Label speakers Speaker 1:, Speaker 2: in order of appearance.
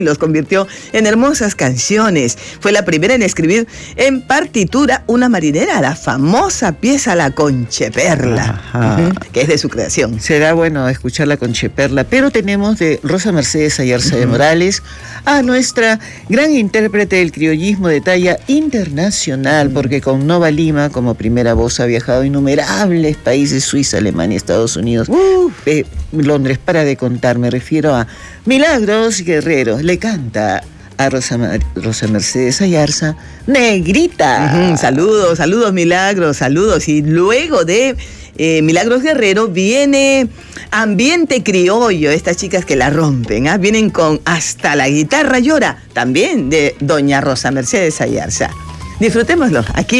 Speaker 1: los convirtió en hermosas canciones. Fue la primera en escribir en partitura una marinera, la famosa pieza La Concheperla, que es de su creación.
Speaker 2: Será bueno escuchar La Concheperla, pero tenemos de Rosa Mercedes Ayarza de Morales a nuestra gran intérprete del criollismo de talla internacional, porque con Nova Lima como primera voz ha viajado a innumerables países: Suiza, Alemania, Estados Unidos, Londres, para de contar. Me refiero a Milagros Guerrero. Le canta a Rosa Mercedes Ayarza, Negrita.
Speaker 1: Saludos Milagros, saludos. Y luego de Milagros Guerrero viene Ambiente Criollo, estas chicas que la rompen, vienen con Hasta la guitarra llora, también de doña Rosa Mercedes Ayarza. Disfrutémoslo aquí.